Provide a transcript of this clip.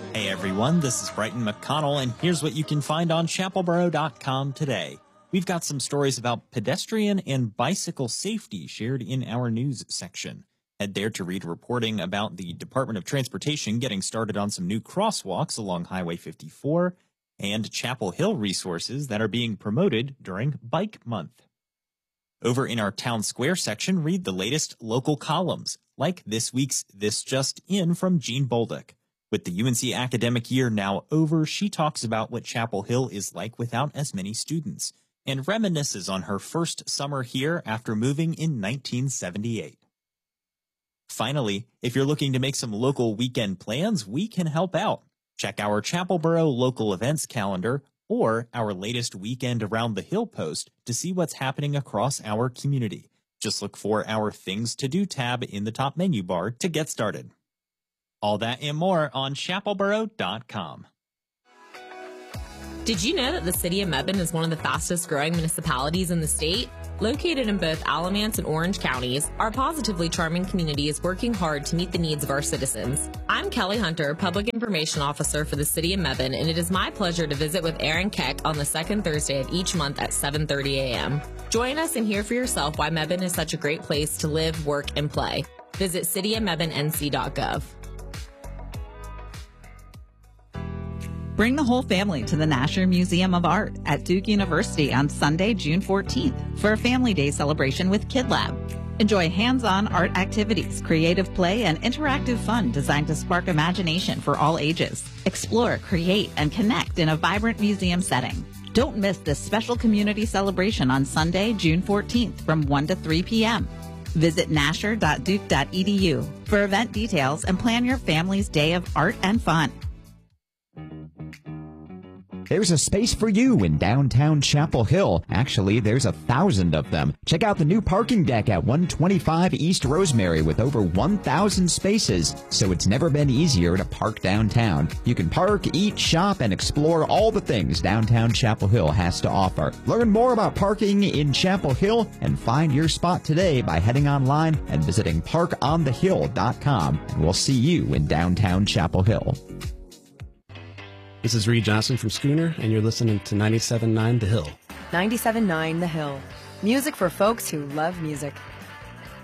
Hey everyone, this is Brighton McConnell, and here's what you can find on chapelboro.com today. We've got some stories about pedestrian and bicycle safety shared in our news section. Head there to read reporting about the Department of Transportation getting started on some new crosswalks along Highway 54, and Chapel Hill resources that are being promoted during Bike Month. Over in our Town Square section, read the latest local columns, like this week's This Just In from Jean Bolduc. With the UNC academic year now over, she talks about what Chapel Hill is like without as many students, and reminisces on her first summer here after moving in 1978. Finally, if you're looking to make some local weekend plans, we can help out. Check our Chapelboro local events calendar or our latest Weekend Around the Hill post to see what's happening across our community. Just look for our Things to Do tab in the top menu bar to get started. All that and more on chapelboro.com. Did you know that the city of Mebane is one of the fastest growing municipalities in the state? Located in both Alamance and Orange counties, our positively charming community is working hard to meet the needs of our citizens. I'm Kelly Hunter, Public Information Officer for the city of Mebane, and it is my pleasure to visit with Aaron Keck on the second Thursday of each month at 7:30 a.m. Join us and hear for yourself why Mebane is such a great place to live, work, and play. Visit cityofmebanenc.gov. Bring the whole family to the Nasher Museum of Art at Duke University on Sunday, June 14th for a Family Day celebration with Kid Lab. Enjoy hands-on art activities, creative play, and interactive fun designed to spark imagination for all ages. Explore, create, and connect in a vibrant museum setting. Don't miss this special community celebration on Sunday, June 14th from 1 to 3 p.m. Visit nasher.duke.edu for event details and plan your family's day of art and fun. There's a space for you in downtown Chapel Hill. Actually, there's 1,000 of them. Check out the new parking deck at 125 East Rosemary with over 1,000 spaces, so it's never been easier to park downtown. You can park, eat, shop, and explore all the things downtown Chapel Hill has to offer. Learn more about parking in Chapel Hill and find your spot today by heading online and visiting parkonthehill.com. And we'll see you in downtown Chapel Hill. This is Reed Johnson from Schooner, and you're listening to 97.9 The Hill. 97.9 The Hill. Music for folks who love music.